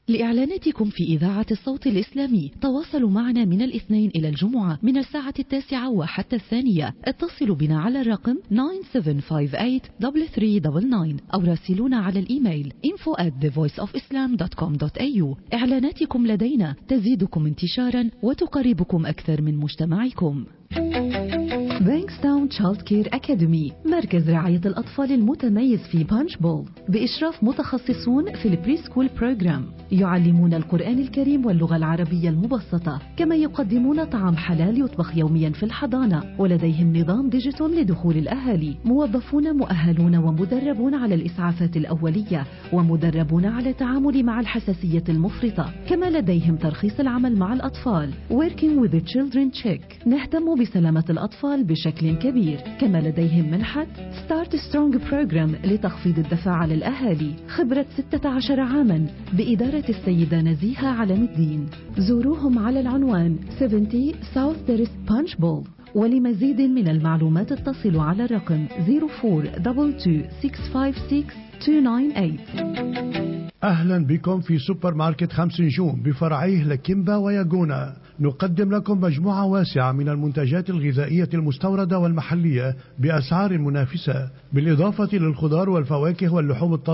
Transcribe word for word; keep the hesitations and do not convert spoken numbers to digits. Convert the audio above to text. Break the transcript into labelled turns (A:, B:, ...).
A: لإعلاناتكم في إذاعة الصوت الإسلامي تواصلوا معنا من الاثنين إلى الجمعة من الساعة التاسعة وحتى الثانية. اتصلوا بنا على الرقم تسعة سبعة خمسة ثمانية ثلاثة ثلاثة تسعة تسعة أو راسلونا على الإيميل info at the voice of islam dot com dot a u. إعلاناتكم لدينا تزيدكم انتشارا وتقربكم أكثر من مجتمعكم. بانكستاون تشايلد كير أكاديمي، مركز رعاية الأطفال المتميز في بانش بول بإشراف متخصصون في البري سكول بروجرام، يعلمون القرآن الكريم واللغة العربية المبسطة، كما يقدمون طعام حلال يطبخ يوميا في الحضانة، ولديهم نظام ديجيتال لدخول الأهالي، موظفون مؤهلون ومدربون على الإسعافات الأولية، ومدربون على التعامل مع الحساسية المفرطة، كما لديهم ترخيص العمل مع الأطفال Working with the Children Check. نهتم بسلامة الأطفال بشكل كبير، كما لديهم منحة Start Strong Program لتخفيض الدفع على الأهالي، خبرة ستة عشر عاما بإدارة السيدة نزيهة علم الدين. زوروهم على العنوان سبعين South Terrace Punch Bowl. ولمزيد من المعلومات اتصلوا على الرقم صفر أربعة اثنين ستة ستة خمسة ستة اثنين تسعة ثمانية.
B: أهلا بكم في سوبر ماركت خمس نجوم بفرعيه لكيمبا وياجونا. نقدم لكم مجموعة واسعة من المنتجات الغذائية المستوردة والمحلية بأسعار منافسة، بالإضافة للخضار والفواكه واللحوم الطازجة